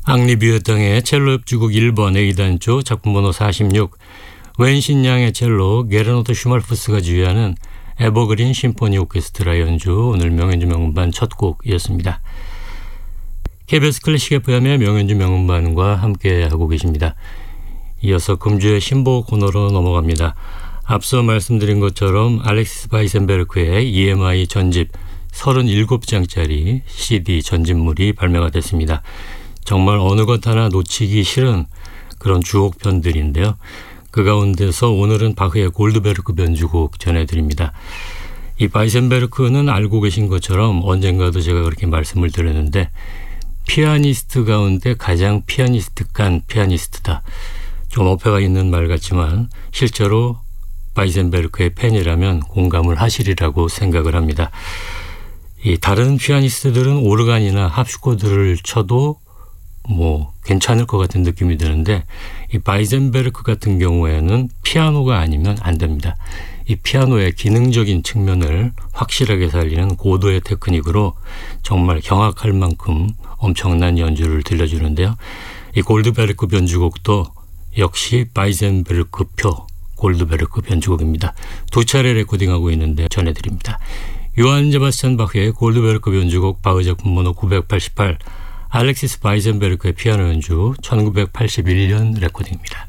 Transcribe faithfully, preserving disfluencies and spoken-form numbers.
앙리 뷰에땅의 첼로 협주곡 일 번 A단조 작품번호 사십육, 웬신양의 첼로 게르노트 슈말프스가 지휘하는 에버그린 심포니 오케스트라 연주, 오늘 명연주 명음반 첫 곡이었습니다. 케이비에스 클래식 에프엠의 명연주 명음반과 함께하고 계십니다. 이어서 금주의 신보 코너로 넘어갑니다. 앞서 말씀드린 것처럼 알렉시스 바이센베르크의 이엠아이 전집 서른일곱 장짜리 씨디 전집물이 발매가 됐습니다. 정말 어느 것 하나 놓치기 싫은 그런 주옥편들인데요. 그 가운데서 오늘은 바흐의 골드베르크 변주곡 전해드립니다. 이 바이센베르크는 알고 계신 것처럼 언젠가도 제가 그렇게 말씀을 드렸는데 피아니스트 가운데 가장 피아니스트간 피아니스트다. 좀 어폐가 있는 말 같지만 실제로 바이센베르크의 팬이라면 공감을 하시리라고 생각을 합니다. 이 다른 피아니스트들은 오르간이나 합슈코드를 쳐도 뭐 괜찮을 것 같은 느낌이 드는데 이 바이센베르크 같은 경우에는 피아노가 아니면 안 됩니다. 이 피아노의 기능적인 측면을 확실하게 살리는 고도의 테크닉으로 정말 경악할 만큼 엄청난 연주를 들려주는데요. 이 골드베르크 변주곡도 역시 바이센베르크표 골드베르크 변주곡입니다. 두 차례 레코딩하고 있는데 전해드립니다. 요한 세바스찬 바흐의 골드베르크 변주곡 바흐 작품 번호 구백팔십팔, 알렉시스 바이센베르크의 피아노 연주 천구백팔십일 년 레코딩입니다.